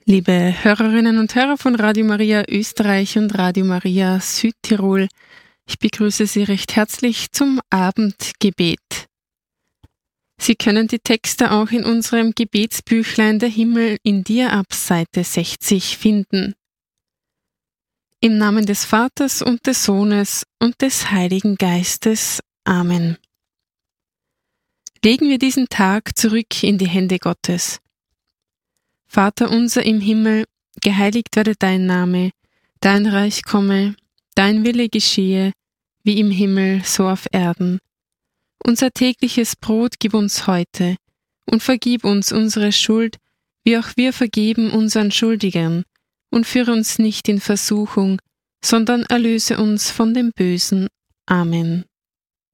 Liebe Hörerinnen und Hörer von Radio Maria Österreich und Radio Maria Südtirol, ich begrüße Sie recht herzlich zum Abendgebet. Sie können die Texte auch in unserem Gebetsbüchlein Der Himmel in dir ab Seite 60 finden. Im Namen des Vaters und des Sohnes und des Heiligen Geistes. Amen. Legen wir diesen Tag zurück in die Hände Gottes. Vater unser im Himmel, geheiligt werde dein Name, dein Reich komme, dein Wille geschehe, wie im Himmel, so auf Erden. Unser tägliches Brot gib uns heute und vergib uns unsere Schuld, wie auch wir vergeben unseren Schuldigern, und führe uns nicht in Versuchung, sondern erlöse uns von dem Bösen. Amen.